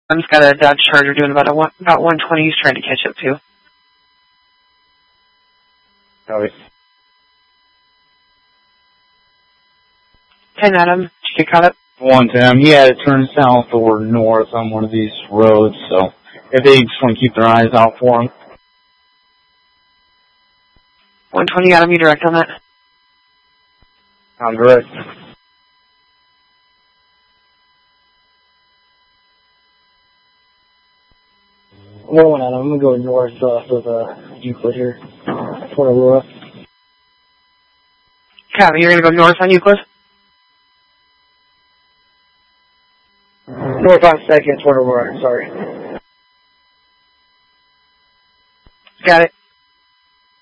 Adam's got a Dodge Charger doing about 120. He's trying to catch up too. Copy. 10 Adam, did you get caught up? 110. He had to turn south or north on one of these roads, so if they just want to keep their eyes out for him. 120 Adam, you direct on that? I'm direct. One Adam, I'm going to go north off of Euclid here, toward Aurora. Copy, you're going to go north on Euclid? North on 2nd, toward Aurora, sorry. Got it.